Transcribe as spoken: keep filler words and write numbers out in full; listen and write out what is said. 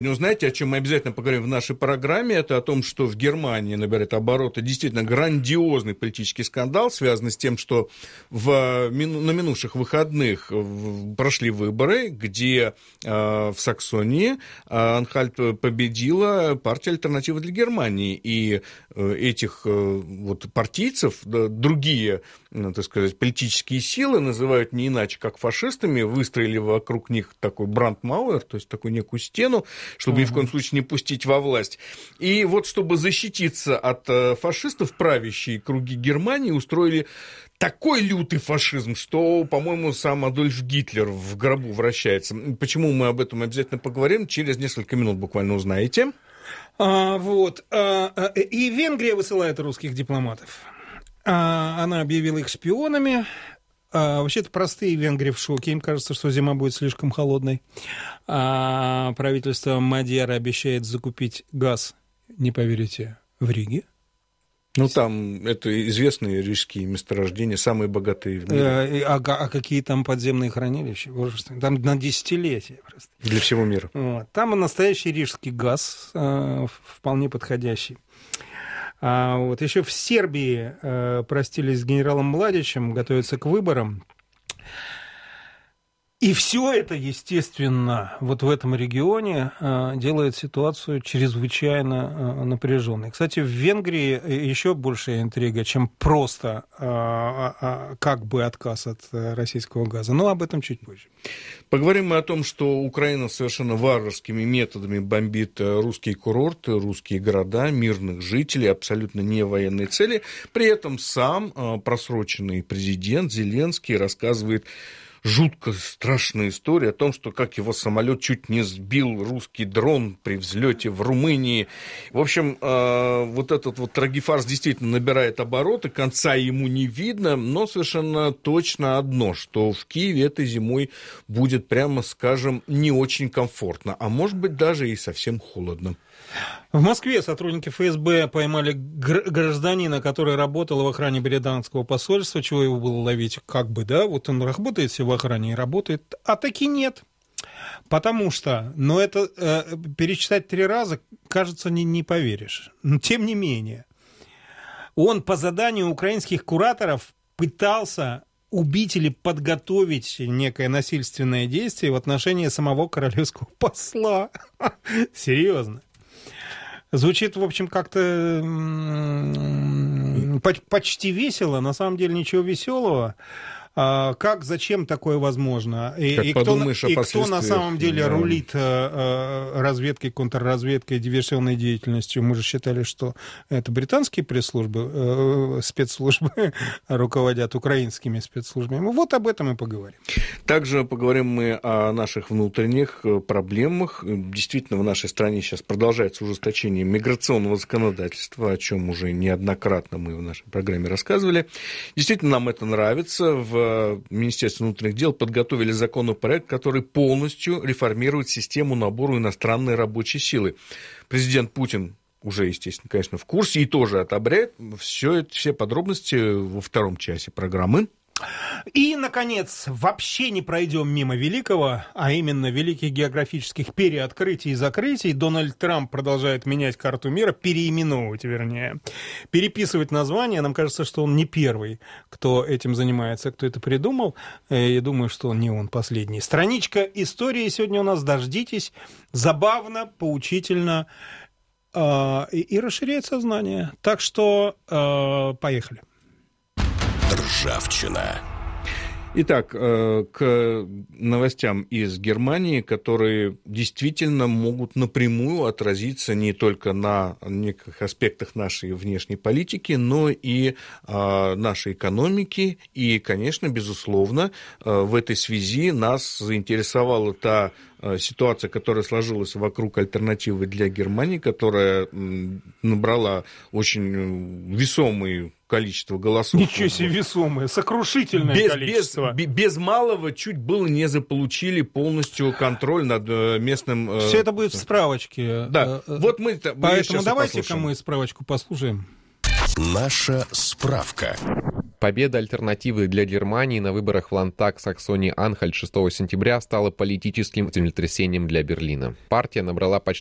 Ну, знаете, о чем мы обязательно поговорим в нашей программе, это о том, что в Германии набирает обороты действительно грандиозный политический скандал, связанный с тем, что в, на минувших выходных прошли выборы, где э, в Саксонии Анхальт победила партия «Альтернатива для Германии». И э, этих э, вот партийцев, да, другие, ну, так сказать, политические силы называют не иначе, как фашистами, выстроили вокруг них такой брандмауэр, то есть такую некую стену, чтобы uh-huh. ни в коем случае не пустить во власть. И вот, чтобы защититься от э, фашистов, правящие круги Германии устроили такой лютый фашизм, что, по-моему, сам Адольф Гитлер в гробу вращается. Почему мы об этом обязательно поговорим, через несколько минут буквально узнаете. А, вот. А, и Венгрия высылает русских дипломатов. А, она объявила их шпионами. А, вообще-то простые венгры в шоке. Им кажется, что зима будет слишком холодной. А правительство Мадьяра обещает закупить газ, не поверите, в Риге. Ну, там это известные рижские месторождения, самые богатые в мире. А, а, а какие там подземные хранилища? Там на десятилетия просто. Для всего мира. Вот. Там настоящий рижский газ, э, вполне подходящий. А вот еще в Сербии э, простились с генералом Младичем, готовятся к выборам. И все это, естественно, вот в этом регионе э, делает ситуацию чрезвычайно э, напряженной. Кстати, в Венгрии еще большая интрига, чем просто э, э, как бы отказ от э, российского газа. Но об этом чуть позже. Поговорим мы о том, что Украина совершенно варварскими методами бомбит русские курорты, русские города, мирных жителей, абсолютно не военные цели. При этом сам э, просроченный президент Зеленский рассказывает жутко страшная история о том, что как его самолет чуть не сбил русский дрон при взлете в Румынии. В общем, э, вот этот вот трагифарс действительно набирает обороты, конца ему не видно, но совершенно точно одно, что в Киеве этой зимой будет, прямо скажем, не очень комфортно, а может быть даже и совсем холодно. В Москве сотрудники эф эс бэ поймали гражданина, который работал в охране британского посольства. Чего его было ловить? Как бы, да? Вот он работает себе в охране и работает. А таки нет. Потому что, но это э, перечитать три раза, кажется, не, не поверишь. Но тем не менее, он по заданию украинских кураторов пытался убить или подготовить некое насильственное действие в отношении самого королевского посла. Серьезно. Звучит, в общем, как-то почти весело, на самом деле ничего веселого. А как, зачем такое возможно? И, и, кто, и кто на самом деле да. рулит э, разведкой, контрразведкой, диверсионной деятельностью? Мы же считали, что это британские пресс-службы, э, спецслужбы руководят украинскими спецслужбами. Вот об этом и поговорим. Также поговорим мы о наших внутренних проблемах. Действительно, в нашей стране сейчас продолжается ужесточение миграционного законодательства, о чем уже неоднократно мы в нашей программе рассказывали. Действительно, нам это нравится. В Министерстве внутренних дел подготовили законопроект, который полностью реформирует систему набора иностранной рабочей силы. Президент Путин уже, естественно, конечно, в курсе и тоже одобряет. Все, это, все подробности во втором часе программы. И, наконец, вообще не пройдем мимо великого, а именно великих географических переоткрытий и закрытий. Дональд Трамп продолжает менять карту мира, переименовывать, вернее, переписывать названия. Нам кажется, что он не первый, кто этим занимается, кто это придумал. Я думаю, что не он последний. Страничка истории сегодня у нас, дождитесь, забавно, поучительно э, и, и расширяет сознание. Так что э, поехали. Ржавчина. Итак, к новостям из Германии, которые действительно могут напрямую отразиться не только на неких аспектах нашей внешней политики, но и нашей экономики. И, конечно, безусловно, в этой связи нас заинтересовала та ситуация, которая сложилась вокруг альтернативы для Германии, которая набрала очень весомый количество голосов. Ничего себе весомое, сокрушительное без, количество. Без, без малого чуть было не заполучили полностью контроль над местным... Все это будет в справочке. Да, вот мы... Поэтому давайте-ка мы справочку послушаем. Наша справка. Победа альтернативы для Германии на выборах в Ландтаг Саксонии-Анхальт шестого сентября стала политическим землетрясением для Берлина. Партия набрала почти